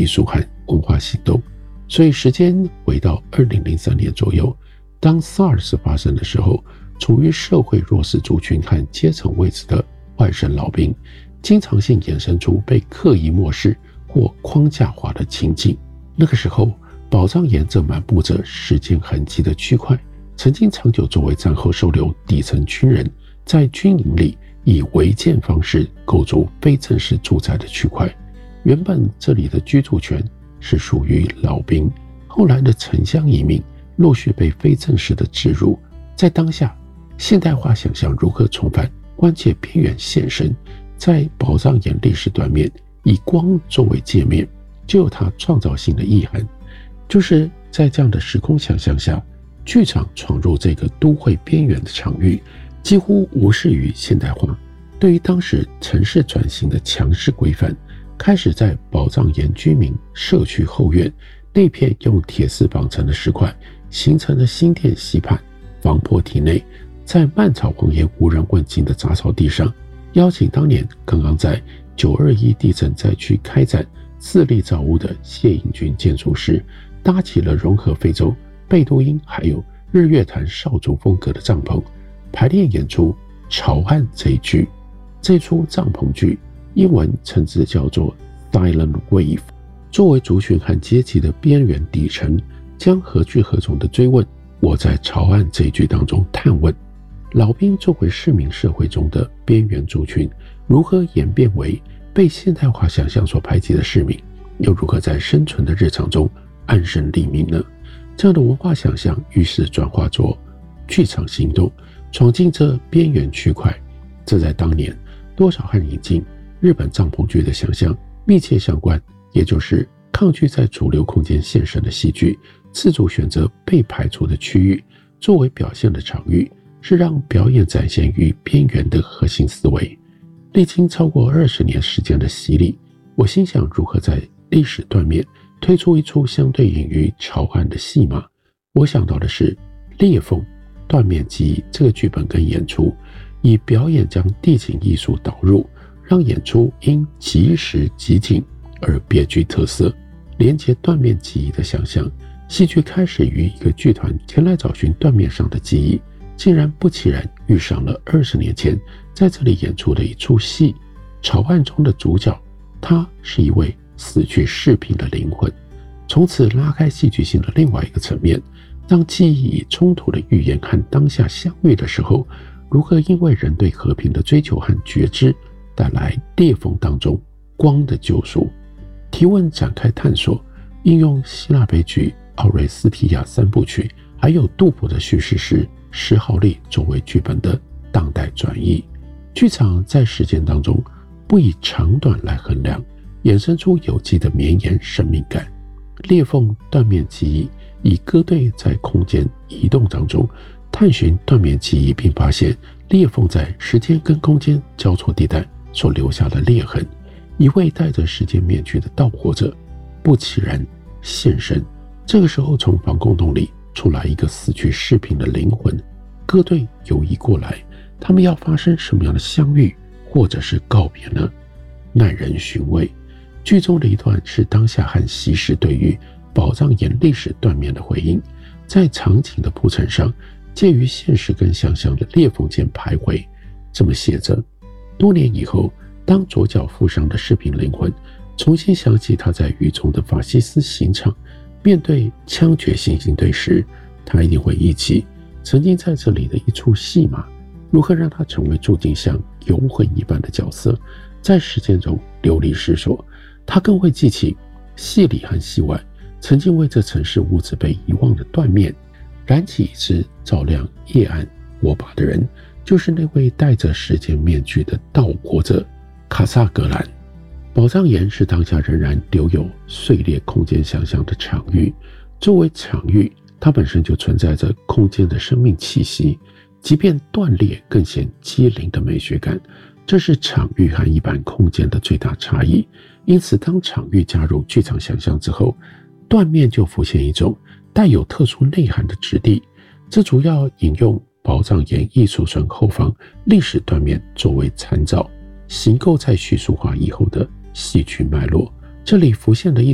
艺术和文化行动。所以时间回到2003年左右，当 SARS 发生的时候，处于社会弱势族群和阶层位置的外省老兵，经常性衍生出被刻意漠视或框架化的情境。那个时候，保障岩这满布着时间痕迹的区块，曾经长久作为战后收留底层军人在军营里以违建方式构筑非正式住宅的区块。原本这里的居住权是属于老兵，后来的城乡移民陆续被非正式的置入。在当下，现代化想象如何重返关键边缘现身，在保障岩历史断面以光作为界面，就有它创造性的意涵。就是在这样的时空想象下，剧场闯入这个都会边缘的场域，几乎无视于现代化对于当时城市转型的强势规范，开始在保障岩居民社区后院那片用铁丝绑成的石块形成的新店溪畔防坡体内，在漫草荒野无人问津的杂草地上，邀请当年刚刚在921地震灾区开展自力造屋的谢颖君建筑师，搭起了融合非洲、贝都因还有日月潭少族风格的帐篷，排练演出《潮岸》这一剧。这出帐篷剧英文称之叫做 Silent Wave， 作为族群和阶级的边缘底层，将何去何从的追问我在《潮岸》这一剧当中探问，老兵作为市民社会中的边缘族群，如何演变为被现代化想象所排挤的市民，又如何在生存的日常中安身立命呢？这样的文化想象于是转化作剧场行动，闯进这边缘区块。这在当年多少和引进日本帐篷剧的想象密切相关，也就是抗拒在主流空间现身的戏剧，自主选择被排除的区域作为表现的场域，是让表演展现于边缘的核心思维。历经超过20年时间的洗礼，我心想如何在历史断面推出一出相对应于潮岸的戏码。我想到的是裂缝断面记忆这个剧本跟演出，以表演将地景艺术导入，让演出因即时即景而别具特色。连接断面记忆的想象，戏剧开始于一个剧团前来找寻断面上的记忆，竟然不期然遇上了20年前在这里演出的一出戏。潮岸中的主角，他是一位死去士兵的灵魂，从此拉开戏剧性的另外一个层面，让记忆以冲突的预言和当下相遇的时候，如何因为人对和平的追求和觉知，带来裂缝当中光的救赎。提问展开探索，应用希腊悲剧奥瑞斯提亚3部曲，还有杜甫的叙事诗《石壕吏》作为剧本的当代转译。剧场在时间当中不以长短来衡量，衍生出有机的绵延生命感。裂缝断面记忆以歌队在空间移动当中探寻断面记忆，并发现裂缝在时间跟空间交错地带所留下的裂痕。一位戴着时间面具的盗火者不期然现身，这个时候从防空洞里出来一个死去士兵的灵魂，歌队游移过来，他们要发生什么样的相遇或者是告别呢？耐人寻味。剧中的一段是当下和昔时对于保障岩历史断面的回应，在场景的铺陈上介于现实跟想象的裂缝间徘徊。这么写着：多年以后，当左脚负伤的士兵灵魂重新想起他在狱中的法西斯刑场，面对枪决行刑队时，他一定会忆起曾经在这里的一出戏码，如何让他成为注定像游魂一般的角色，在时间中流离失所。他更会记起戏里和戏外曾经为这城市物质被遗忘的断面，燃起一支照亮夜暗火把的人，就是那位戴着时间面具的盗火者卡萨格兰。保障岩是当下仍然留有碎裂空间想象的场域，作为场域，它本身就存在着空间的生命气息，即便断裂更显机灵的美学感，这是场域和一般空间的最大差异。因此当场域加入剧场想象之后，断面就浮现一种带有特殊内涵的质地。这主要引用保障岩艺术村后方历史断面作为参照，形构在叙述化以后的戏剧脉络。这里浮现的一